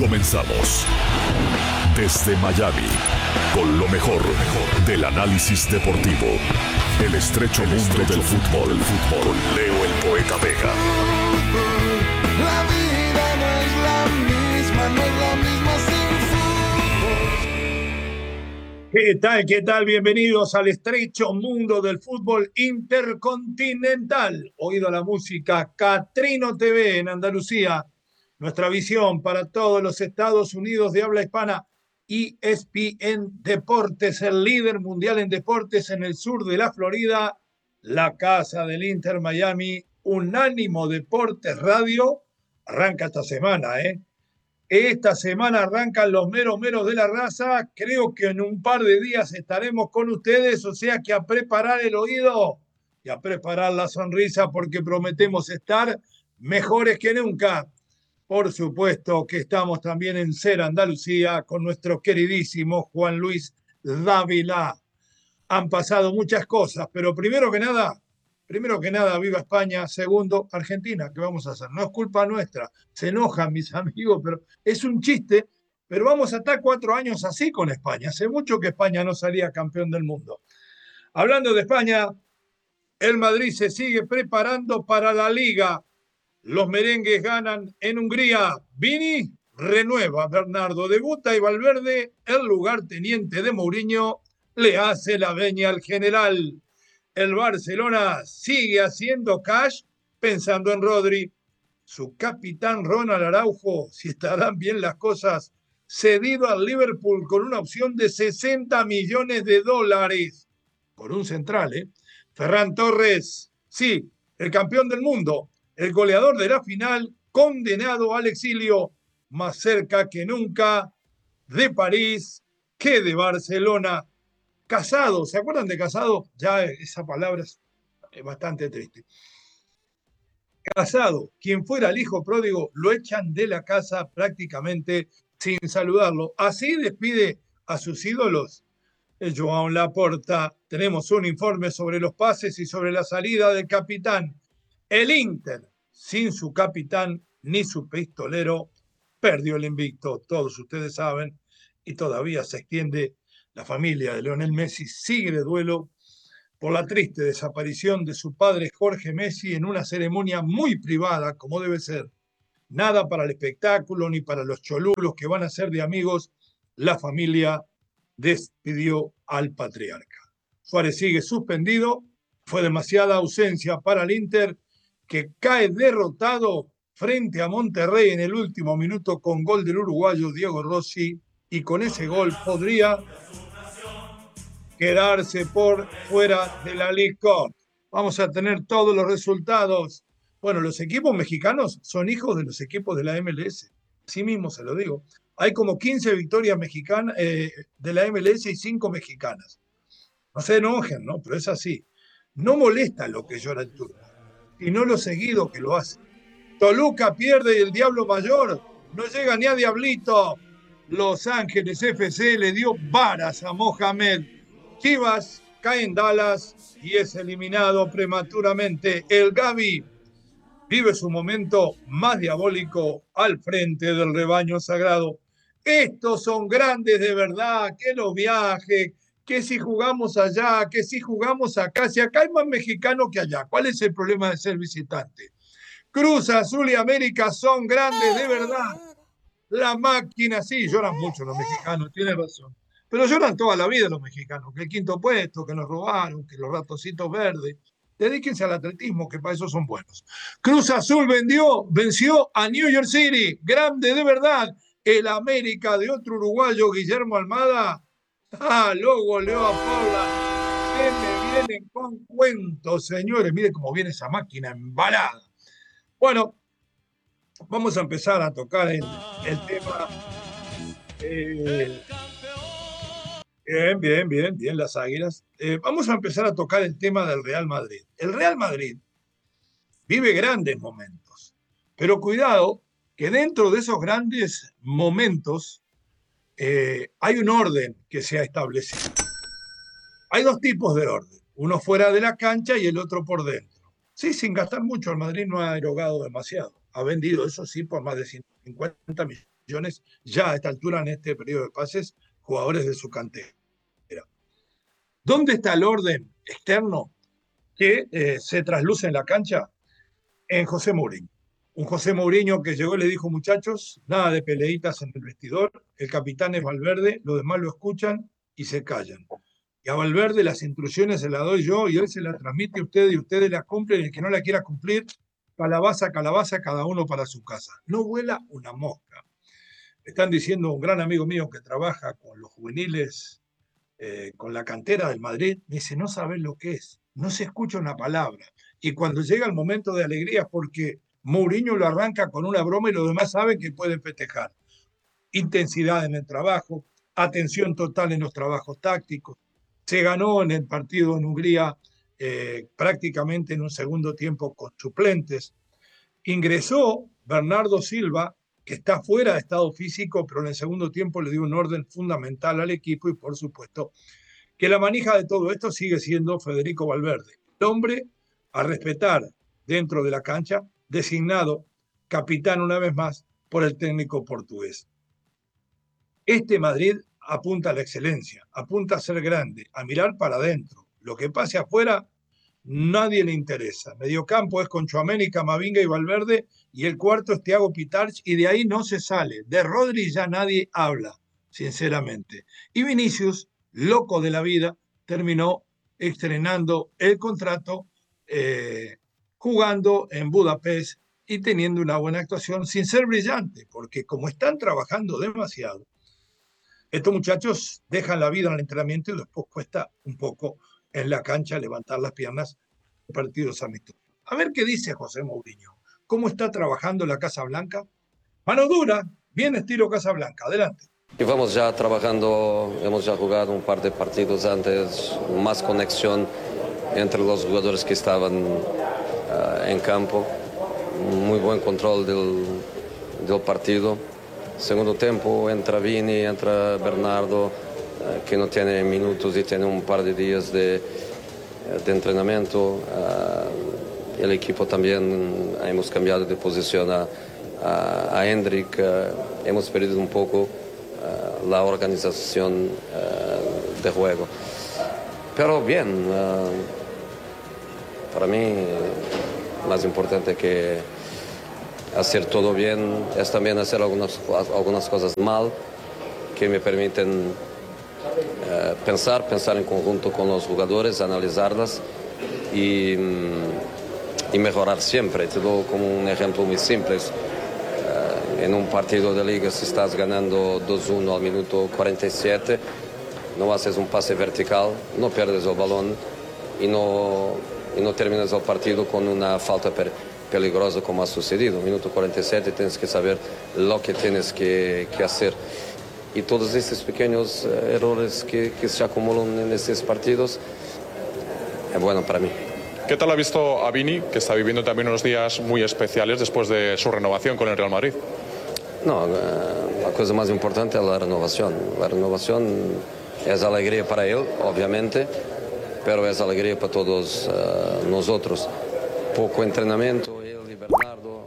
Comenzamos. Desde Miami, con lo mejor del análisis deportivo. El estrecho mundo del fútbol. Con Leo el Poeta Vega. La vida no es la misma, no es la misma sin fútbol. ¿Qué tal? Bienvenidos al estrecho mundo del fútbol intercontinental. Oído la música Catrino TV en Andalucía. Nuestra visión para todos los Estados Unidos de habla hispana. ESPN Deportes, el líder mundial en deportes en el sur de la Florida. La casa del Inter Miami, Unánimo Deportes Radio. Arranca esta semana, Esta semana arrancan los meros de la raza. Creo que en un par de días estaremos con ustedes, o sea que a preparar el oído y a preparar la sonrisa porque prometemos estar mejores que nunca. Por supuesto que estamos también en Ser Andalucía con nuestro queridísimo Juan Luis Dávila. Han pasado muchas cosas, pero primero que nada, viva España. Segundo, Argentina. ¿Qué vamos a hacer? No es culpa nuestra. Se enojan mis amigos, pero es un chiste. Pero vamos a estar 4 años así con España. Hace mucho que España no salía campeón del mundo. Hablando de España, el Madrid se sigue preparando para la Liga. Los merengues ganan en Hungría. Vini renueva. Bernardo debuta y Valverde, el lugarteniente de Mourinho, le hace la veña al general. El Barcelona sigue haciendo cash pensando en Rodri. Su capitán Ronald Araujo, si estarán bien las cosas, cedido al Liverpool con una opción de $60 millones por un central. Ferran Torres, sí, el campeón del mundo, el goleador de la final, condenado al exilio, más cerca que nunca de París que de Barcelona. Casado, ¿se acuerdan de Casado? Ya esa palabra es bastante triste. Casado, quien fuera el hijo pródigo, lo echan de la casa prácticamente sin saludarlo. Así despide a sus ídolos. Joan Laporta. Tenemos un informe sobre los pases y sobre la salida del capitán. El Inter, sin su capitán ni su pistolero, perdió el invicto, todos ustedes saben, y todavía se extiende. La familia de Lionel Messi sigue de duelo por la triste desaparición de su padre Jorge Messi en una ceremonia muy privada, como debe ser. Nada para el espectáculo ni para los cholulos que van a ser de amigos. La familia despidió al patriarca. Suárez sigue suspendido. Fue demasiada ausencia para el Inter, que cae derrotado frente a Monterrey en el último minuto con gol del uruguayo Diego Rossi, y con ese gol podría quedarse por fuera de la League Cup. Vamos a tener todos los resultados. Bueno, los equipos mexicanos son hijos de los equipos de la MLS. Así mismo se lo digo. Hay como 15 victorias mexicanas de la MLS y 5 mexicanas. No se enojen, ¿no? Pero es así. No molesta lo que llora el turco, sino lo seguido que lo hace. Toluca pierde y el Diablo Mayor no llega ni a Diablito. Los Ángeles FC le dio varas a Mohamed. Chivas cae en Dallas y es eliminado prematuramente. El Gavi vive su momento más diabólico al frente del rebaño sagrado. Estos son grandes de verdad, que los viajes, que si jugamos allá, que si jugamos acá. Si acá hay más mexicanos que allá, ¿cuál es el problema de ser visitante? Cruz Azul y América son grandes de verdad. La máquina, sí, lloran mucho los mexicanos, tiene razón. Pero lloran toda la vida los mexicanos, que el quinto puesto, que nos robaron, que los ratoncitos verdes. Dedíquense al atletismo, que para eso son buenos. Cruz Azul venció a New York City, grande de verdad. El América de otro uruguayo, Guillermo Almada, lo goleó a Paula. ¿Qué me vienen con cuentos, señores? Miren cómo viene esa máquina embalada. Bueno, vamos a empezar a tocar el tema. Bien, las Águilas. Vamos a empezar a tocar el tema del Real Madrid. El Real Madrid vive grandes momentos, pero cuidado que dentro de esos grandes momentos hay un orden que se ha establecido. Hay 2 tipos de orden, uno fuera de la cancha y el otro por dentro. Sí, sin gastar mucho, el Madrid no ha erogado demasiado. ha vendido, eso sí, por más de 150 millones, ya a esta altura, en este periodo de pases, jugadores de su cantera. ¿Dónde está el orden externo que se trasluce en la cancha? En José Mourinho. Un José Mourinho que llegó y le dijo, muchachos, nada de peleitas en el vestidor, el capitán es Valverde, los demás lo escuchan y se callan. Y a Valverde las instrucciones se las doy yo y él se las transmite a ustedes y ustedes las cumplen, y el que no la quiera cumplir, calabaza, calabaza, cada uno para su casa. No vuela una mosca. Me están diciendo un gran amigo mío que trabaja con los juveniles, con la cantera del Madrid, me dice, no sabes lo que es, no se escucha una palabra. Y cuando llega el momento de alegría es porque Mourinho lo arranca con una broma y los demás saben que pueden festejar. Intensidad en el trabajo, atención total en los trabajos tácticos. Se ganó en el partido en Hungría prácticamente en un segundo tiempo con suplentes. Ingresó Bernardo Silva, que está fuera de estado físico, pero en el segundo tiempo le dio un orden fundamental al equipo y por supuesto que la manija de todo esto sigue siendo Federico Valverde, el hombre a respetar dentro de la cancha, designado capitán una vez más por el técnico portugués. Este Madrid apunta a la excelencia, apunta a ser grande, a mirar para adentro. Lo que pase afuera, nadie le interesa. Mediocampo es con Tchouaméni, Camavinga y Valverde, y el cuarto es Thiago Pitarch, y de ahí no se sale. De Rodri ya nadie habla, sinceramente. Y Vinicius, loco de la vida, terminó estrenando el contrato, jugando en Budapest y teniendo una buena actuación sin ser brillante, porque como están trabajando demasiado, estos muchachos dejan la vida en el entrenamiento y después cuesta un poco en la cancha levantar las piernas en partidos amistosos. A ver qué dice José Mourinho. ¿Cómo está trabajando la Casa Blanca? Mano dura, bien estilo Casa Blanca. Adelante. Y vamos ya trabajando, hemos ya jugado un par de partidos antes, más conexión entre los jugadores que estaban en campo, muy buen control del partido. Segundo tiempo entra Vini, entra Bernardo, que no tiene minutos y tiene un par de días de entrenamiento. El equipo también hemos cambiado de posición a Hendrik, hemos perdido un poco la organización de juego. Pero bien, para mí más importante que hacer todo bien es también hacer algunas cosas mal que me permiten pensar en conjunto con los jugadores, analizarlas y mejorar siempre. Te doy como un ejemplo muy simple. En un partido de liga, si estás ganando 2-1 al minuto 47, no haces un pase vertical, no pierdes el balón y no terminas el partido con una falta peligrosa como ha sucedido. Minuto 47 tienes que saber lo que tienes que hacer. Y todos estos pequeños errores que se acumulan en estos partidos es bueno para mí. ¿Qué tal ha visto a Vini, que está viviendo también unos días muy especiales después de su renovación con el Real Madrid? No, la cosa más importante es la renovación. La renovación es alegría para él, obviamente, pero es alegría para todos nosotros. Poco entrenamiento, él y Bernardo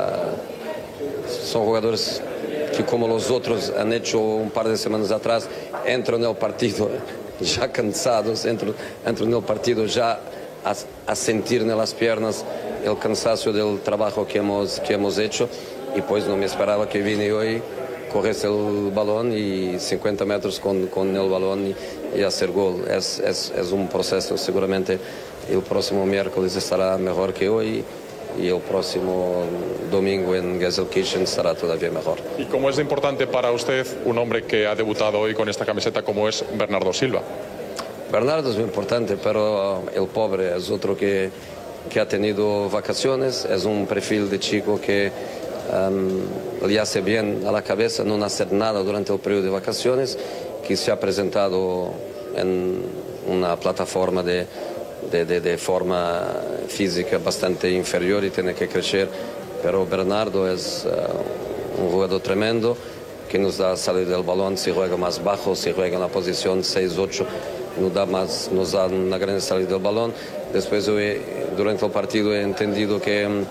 son jugadores que, como los otros han hecho un par de semanas atrás, entran en el partido ya cansados, entran en el partido ya a sentir en las piernas el cansancio del trabajo que hemos hecho, y pues no me esperaba que Vini hoy cogiese el balón y 50 metros con el balón y hacer gol. Es un proceso. Seguramente el próximo miércoles estará mejor que hoy y el próximo domingo en Gelsenkirchen estará todavía mejor. ¿Y cómo es importante para usted un hombre que ha debutado hoy con esta camiseta como es Bernardo Silva? Bernardo es muy importante, pero el pobre es otro que ha tenido vacaciones, es un perfil de chico que le hace bien a la cabeza no hacer nada durante el periodo de vacaciones, que se ha presentado en una plataforma de forma física bastante inferior y tiene que crecer, pero Bernardo es un jugador tremendo que nos da salir del balón, si juega más bajo, si juega en la posición 6-8, nos da una gran salida del balón. Después durante el partido he entendido que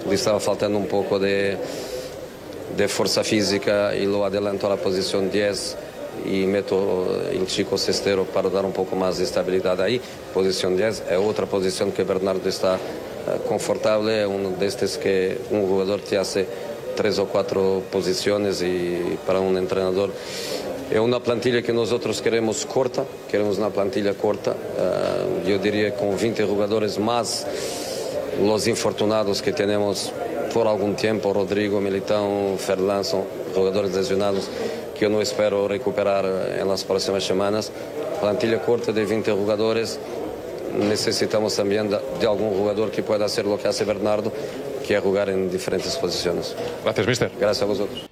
le estaba faltando un poco de fuerza física y lo adelanto a la posición 10 y meto el chico cestero para dar un poco más de estabilidad ahí. Posición 10 es otra posición que Bernardo está confortable, uno de estos que un jugador te hace 3 o 4 posiciones y para un entrenador es una plantilla que nosotros queremos corta, queremos una plantilla corta, yo diría con 20 jugadores más los infortunados que tenemos por algún tiempo, Rodrigo, Militão, Ferland, son jugadores lesionados que yo no espero recuperar en las próximas semanas. Plantilla corta de 20 jugadores, necesitamos también de algún jugador que pueda hacer lo que hace Bernardo, que es jugar en diferentes posiciones. Gracias, mister. Gracias a vosotros.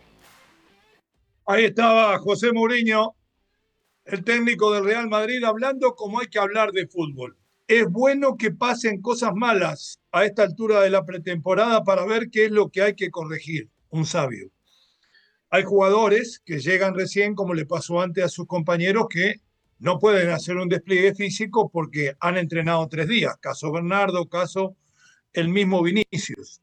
Ahí estaba José Mourinho, el técnico del Real Madrid, hablando como hay que hablar de fútbol. Es bueno que pasen cosas malas a esta altura de la pretemporada para ver qué es lo que hay que corregir. Un sabio. Hay jugadores que llegan recién, como le pasó antes a sus compañeros, que no pueden hacer un despliegue físico porque han entrenado 3 días. Caso Bernardo, caso el mismo Vinicius.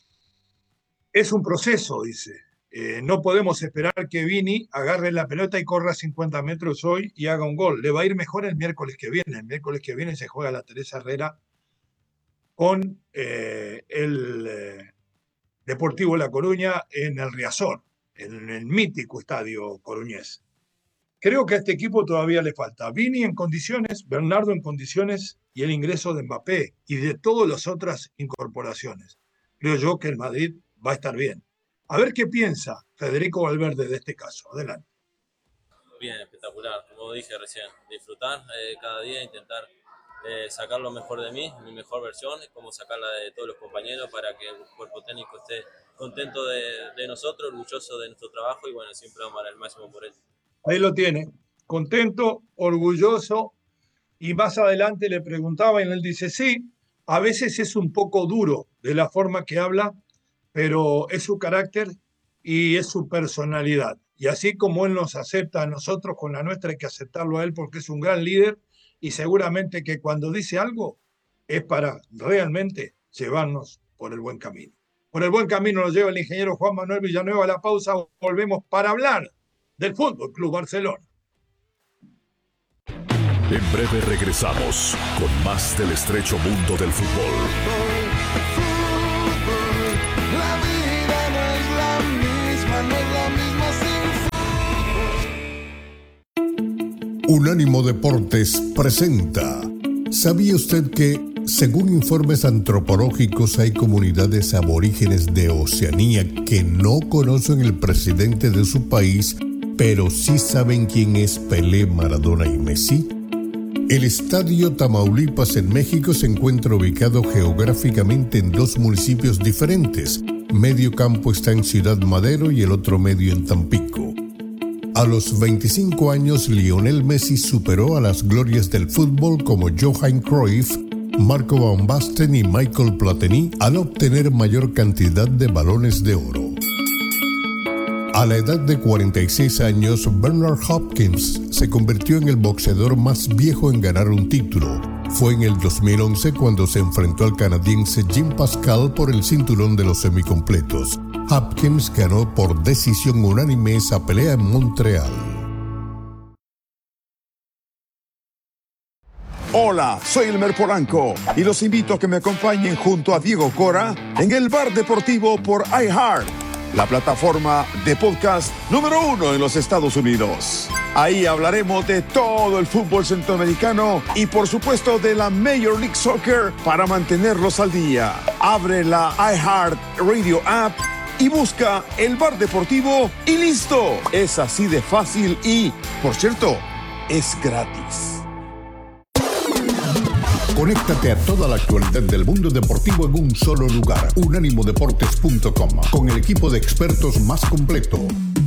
Es un proceso, dice. No podemos esperar que Vini agarre la pelota y corra 50 metros hoy y haga un gol. Le va a ir mejor el miércoles que viene. El miércoles que viene se juega la Teresa Herrera con el Deportivo La Coruña en el Riazor, en el mítico estadio coruñés. Creo que a este equipo todavía le falta Vini en condiciones, Bernardo en condiciones y el ingreso de Mbappé y de todas las otras incorporaciones. Creo yo que el Madrid va a estar bien. A ver qué piensa Federico Valverde de este caso. Adelante. Bien, espectacular. Como dije recién, disfrutar cada día, intentar sacar lo mejor de mí, mi mejor versión, como sacarla de todos los compañeros para que el cuerpo técnico esté contento de nosotros, orgulloso de nuestro trabajo y bueno, siempre vamos a dar el máximo por él. Ahí lo tiene, contento, orgulloso, y más adelante le preguntaba y él dice, sí, a veces es un poco duro de la forma que habla, pero es su carácter y es su personalidad. Y así como él nos acepta a nosotros, con la nuestra hay que aceptarlo a él porque es un gran líder y seguramente que cuando dice algo es para realmente llevarnos por el buen camino. Por el buen camino nos lleva el ingeniero Juan Manuel Villanueva. A la pausa volvemos para hablar del Fútbol Club Barcelona. En breve regresamos con más del estrecho mundo del fútbol. La vida no es la misma, no es la misma sin fútbol. Unánimo Deportes presenta. ¿Sabía usted que, según informes antropológicos, hay comunidades aborígenes de Oceanía que no conocen el presidente de su país, pero sí saben quién es Pelé, Maradona y Messi? El Estadio Tamaulipas en México se encuentra ubicado geográficamente en 2 municipios diferentes. Medio campo está en Ciudad Madero y el otro medio en Tampico. A los 25 años, Lionel Messi superó a las glorias del fútbol como Johan Cruyff, Marco Van Basten y Michael Platini al obtener mayor cantidad de balones de oro. A la edad de 46 años, Bernard Hopkins se convirtió en el boxeador más viejo en ganar un título. Fue en el 2011 cuando se enfrentó al canadiense Jim Pascal por el cinturón de los semicompletos. Hopkins ganó por decisión unánime esa pelea en Montreal. Hola, soy Elmer Polanco y los invito a que me acompañen junto a Diego Cora en el Bar Deportivo por iHeart, la plataforma de podcast número 1 en los Estados Unidos. Ahí hablaremos de todo el fútbol centroamericano y por supuesto de la Major League Soccer para mantenerlos al día. Abre la iHeart Radio app y busca el Bar Deportivo y listo. Es así de fácil y, por cierto, es gratis. Conéctate a toda la actualidad del mundo deportivo en un solo lugar. Unánimodeportes.com, con el equipo de expertos más completo.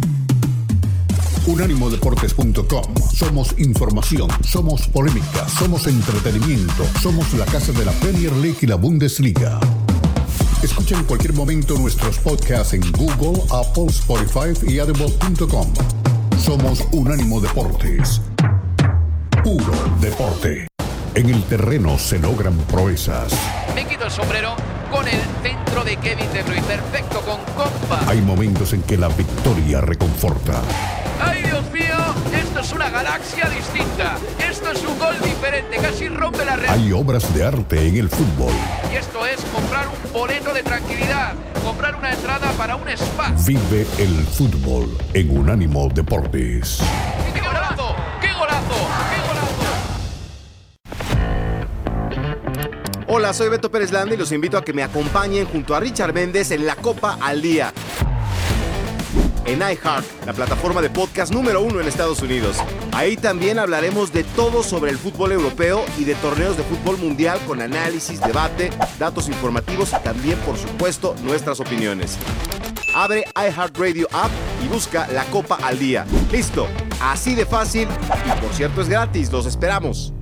Unánimodeportes.com. Somos información, somos polémica, somos entretenimiento, somos la casa de la Premier League y la Bundesliga. Escucha en cualquier momento nuestros podcasts en Google, Apple, Spotify y Audible.com. Somos Unánimo Deportes. Puro deporte. En el terreno se logran proezas. Me quito el sombrero con el centro. centro de Kevin De Bruyne, perfecto con compa. Hay momentos en que la victoria reconforta. ¡Ay, Dios mío! Esto es una galaxia distinta. Esto es un gol diferente, casi rompe la red. Hay obras de arte en el fútbol. Y esto es comprar un boleto de tranquilidad, comprar una entrada para un spa. Vive el fútbol en Unánimo Deportes. ¡Qué golazo! ¡Qué golazo! ¡Qué golazo! Hola, soy Beto Pérez Landa y los invito a que me acompañen junto a Richard Méndez en La Copa al Día. En iHeart, la plataforma de podcast número 1 en Estados Unidos. Ahí también hablaremos de todo sobre el fútbol europeo y de torneos de fútbol mundial con análisis, debate, datos informativos y también, por supuesto, nuestras opiniones. Abre iHeartRadio App y busca La Copa al Día. ¡Listo! Así de fácil y, por cierto, es gratis. ¡Los esperamos!